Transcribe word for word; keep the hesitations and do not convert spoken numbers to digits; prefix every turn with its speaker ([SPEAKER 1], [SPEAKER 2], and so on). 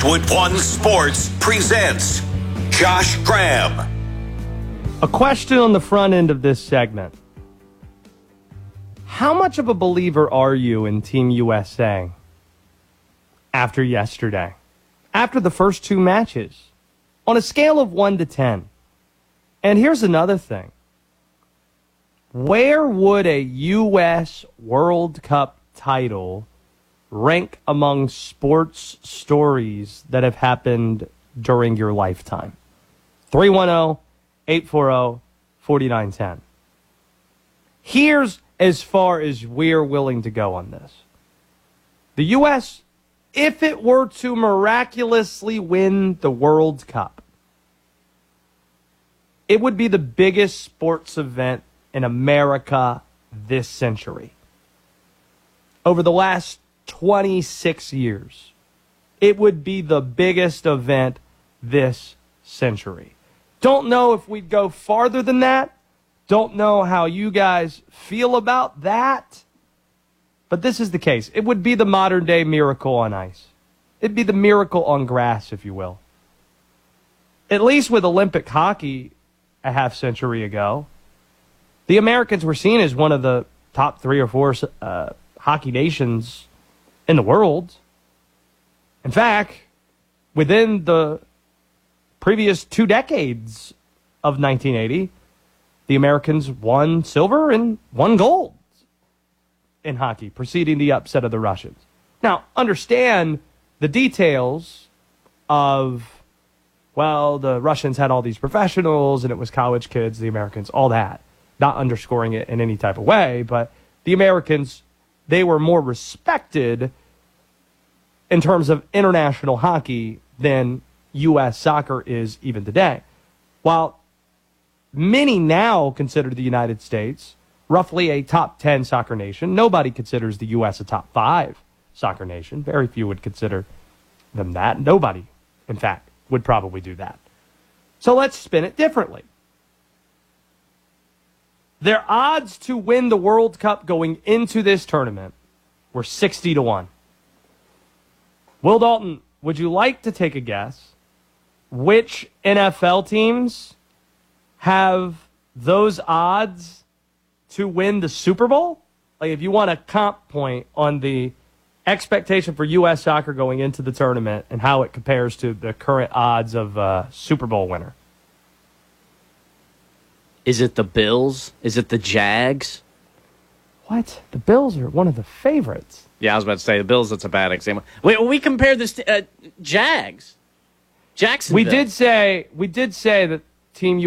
[SPEAKER 1] Westwood One Sports presents Josh Graham.
[SPEAKER 2] A question on the front end of this segment. How much of a believer are you in Team U S A after yesterday? After the first two matches? On a scale of one to ten. And here's another thing. Where would a U S World Cup title rank among sports stories that have happened during your lifetime? three one zero, eight four zero, four nine one zero. Here's as far as we're willing to go on this. The U S, if it were to miraculously win the World Cup, it would be the biggest sports event in America this century. Over the last twenty-six years, it would be the biggest event this century. Don't know if we'd go farther than that. Don't know how you guys feel about that. But this is the case. It would be the modern day Miracle on Ice. It'd be the Miracle on Grass, if you will. At least with Olympic hockey a half century ago, the Americans were seen as one of the top three or four uh, hockey nations in the world. In fact, within the previous two decades of nineteen eighty, the Americans won silver and won gold in hockey, preceding the upset of the Russians. Now, understand the details of, well, the Russians had all these professionals and it was college kids, the Americans, all that. Not underscoring it in any type of way, but the Americans, they were more respected in terms of international hockey than U S soccer is even today. While many now consider the United States roughly a top ten soccer nation, nobody considers the U S a top five soccer nation. Very few would consider them that. Nobody, in fact, would probably do that. So let's spin it differently. Their odds to win the World Cup going into this tournament were sixty to one. Will Dalton, would you like to take a guess which N F L teams have those odds to win the Super Bowl? Like, if you want a comp point on the expectation for U S soccer going into the tournament and how it compares to the current odds of a Super Bowl winner.
[SPEAKER 3] Is it the Bills? Is it the Jags?
[SPEAKER 2] What? The Bills are one of the favorites.
[SPEAKER 3] Yeah, I was about to say the Bills. That's a bad example. Wait, we compared this to uh, Jags. Jacksonville.
[SPEAKER 2] We did say we did say that Team